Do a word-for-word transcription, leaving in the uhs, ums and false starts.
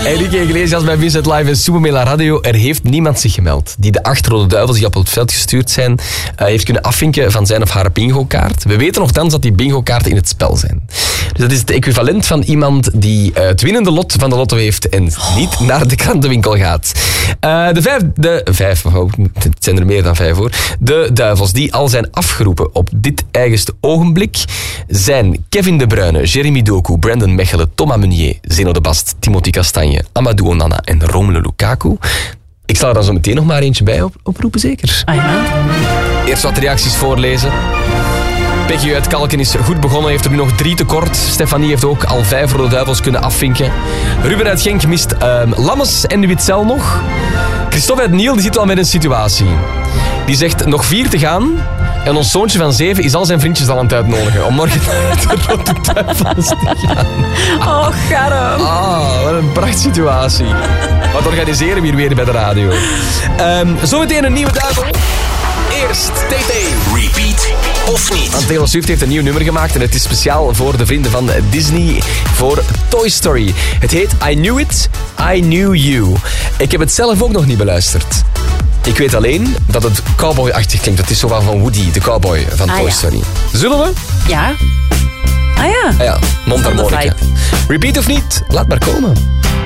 Enrique Iglesias bij Vincent Live en Super Mela Radio. Er heeft niemand zich gemeld die de acht rode duivels die op het veld gestuurd zijn, uh, heeft kunnen afvinken van zijn of haar bingo-kaart. We weten nogthans dat die bingo-kaarten in het spel zijn. Dus dat is het equivalent van iemand die uh, het winnende lot van de lotto heeft en niet naar de krantenwinkel gaat. Uh, de vijf... De vijf... Oh, het zijn er meer dan vijf hoor. De duivels die al zijn afgeroepen op dit eigenste ogenblik zijn Kevin De Bruyne, Jeremy Doku, Brandon Mechelen, Thomas Meunier, Zeno de Bast, Timothy Castagne, Amadou Onana en Romelu Lukaku. Ik zal er dan zo meteen nog maar eentje bij op, oproepen, zeker. Ah ja. Eerst wat reacties voorlezen. Peggy uit Kalken is goed begonnen, heeft er nu nog drie tekort. Stefanie heeft ook al vijf rode duivels kunnen afvinken. Ruben uit Genk mist um, Lammes en Witzel nog. Christophe uit Niel die zit al met een situatie. Die zegt nog vier te gaan. En ons zoontje van zeven is al zijn vriendjes al aan het uitnodigen om morgen naar de Rode Duivels te gaan. Oh, Garm. Ah, wat een prachtsituatie. Wat organiseren we hier weer bij de radio. Um, zometeen een nieuwe duivel. Eerst T T. Repeat of niet? Want Taylor Swift heeft een nieuw nummer gemaakt en het is speciaal voor de vrienden van Disney voor Toy Story. Het heet I Knew It, I Knew You. Ik heb het zelf ook nog niet beluisterd. Ik weet alleen dat het cowboy-achtig klinkt. Het is zo van Woody, de cowboy van ah, Toy ja. Story. Zullen we? Ja. Ah ja. Ah ja, mondharmonica. Repeat of niet? Laat maar komen.